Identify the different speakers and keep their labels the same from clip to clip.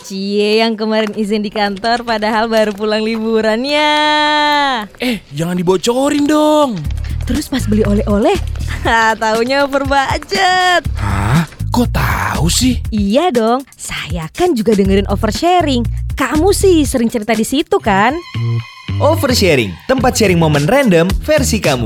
Speaker 1: Cie yang kemarin izin di kantor padahal baru pulang liburannya.
Speaker 2: Jangan dibocorin dong.
Speaker 1: Terus pas beli oleh-oleh, taunya over budget.
Speaker 2: Hah? Kok tahu sih?
Speaker 1: Iya dong, saya kan juga dengerin oversharing. Kamu sih sering cerita di situ kan?
Speaker 3: Oversharing, tempat sharing momen random versi kamu.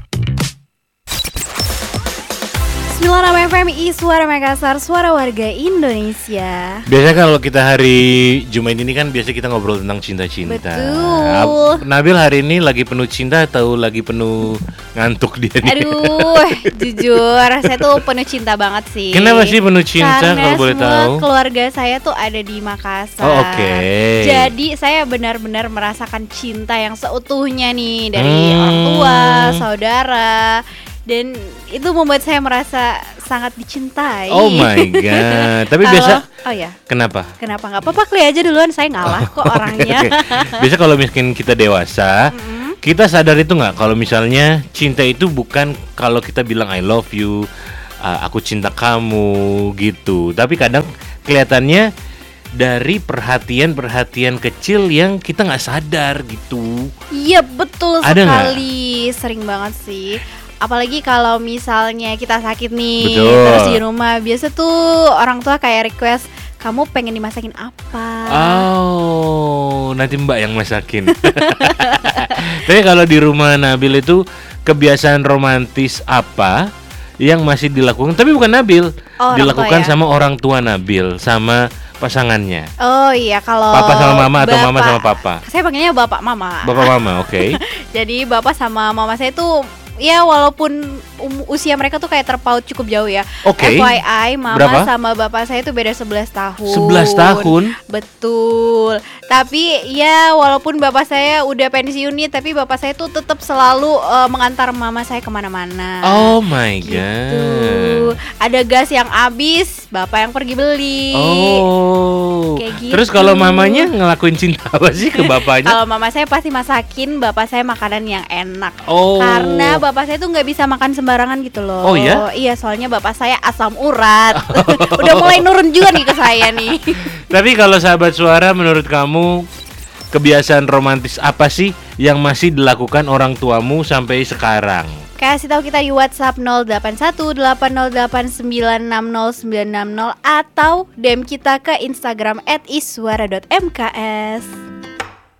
Speaker 4: 96 FMI, Suara Makassar, Suara Warga Indonesia.
Speaker 2: Biasanya kalau kita hari Jumat ini kan biasa kita ngobrol tentang cinta-cinta.
Speaker 4: Betul.
Speaker 2: Nabil hari ini lagi penuh cinta atau lagi penuh ngantuk dia nih?
Speaker 4: Aduh, jujur saya tuh penuh cinta banget sih.
Speaker 2: Kenapa sih penuh cinta
Speaker 4: Karena
Speaker 2: kalau boleh
Speaker 4: semua
Speaker 2: tahu?
Speaker 4: keluarga saya tuh ada di Makassar.
Speaker 2: Oh, oke.
Speaker 4: Jadi saya benar-benar merasakan cinta yang seutuhnya nih dari orang tua, saudara. Dan itu membuat saya merasa sangat dicintai.
Speaker 2: Oh my god. Tapi biasa
Speaker 4: Oh ya.
Speaker 2: Kenapa?
Speaker 4: Kenapa nggak apa-apa, Kli aja duluan, saya ngalah kok orangnya.
Speaker 2: Okay. Biasa kalau miskin kita dewasa, kita sadar itu nggak kalau misalnya cinta itu bukan kalau kita bilang I love you, aku cinta kamu gitu. Tapi kadang kelihatannya dari perhatian kecil yang kita nggak sadar gitu.
Speaker 4: Iya betul
Speaker 2: Ada
Speaker 4: sekali, sering banget sih. Apalagi kalau misalnya kita sakit nih,
Speaker 2: Betul.
Speaker 4: terus di rumah biasa tuh orang tua kayak request, kamu pengen dimasakin apa?
Speaker 2: Oh, nanti Mbak yang masakin. Tapi kalau di rumah Nabil itu kebiasaan romantis apa yang masih dilakukan? Tapi bukan Nabil, dilakukan sama orang tua Nabil, sama pasangannya.
Speaker 4: Oh iya, kalau
Speaker 2: Papa sama mama atau mama sama papa?
Speaker 4: Saya panggilnya bapak mama.
Speaker 2: Bapak mama, oke.
Speaker 4: Jadi bapak sama mama saya tuh ya walaupun usia mereka tuh kayak terpaut cukup jauh ya.
Speaker 2: Oke.
Speaker 4: FYI, mama
Speaker 2: Berapa?
Speaker 4: sama bapak saya tuh beda 11 tahun.
Speaker 2: 11 tahun?
Speaker 4: Betul. Tapi ya walaupun bapak saya udah pensiun nih, tapi bapak saya tuh tetap selalu mengantar mama saya kemana-mana.
Speaker 2: Oh my god.
Speaker 4: Gitu. Ada gas yang habis, bapak yang pergi beli.
Speaker 2: Oh.
Speaker 4: Kayak gitu.
Speaker 2: Terus kalau mamanya ngelakuin cinta apa sih ke bapaknya?
Speaker 4: Kalau mama saya pasti masakin bapak saya makanan yang enak.
Speaker 2: Oh.
Speaker 4: Karena bapak saya tuh nggak bisa makan sembarangan gitu loh.
Speaker 2: Oh ya?
Speaker 4: Iya, soalnya bapak saya asam urat. Udah mulai nurun juga nih ke saya nih.
Speaker 2: Tapi kalau sahabat suara, menurut kamu kebiasaan romantis apa sih yang masih dilakukan orang tuamu sampai sekarang?
Speaker 4: Kasih tahu kita di WhatsApp 081808960960 atau DM kita ke Instagram @iswara.mks.